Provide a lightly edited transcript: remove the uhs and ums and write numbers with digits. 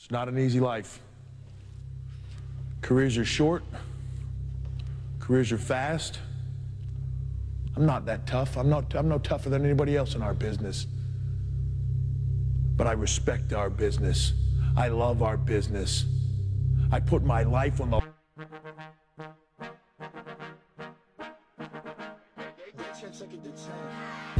It's not an easy life. Careers are short. Careers are fast. I'm not that tough. I'm no tougher than anybody else in our business. But I respect our business. I love our business. I put my life on the... Check it,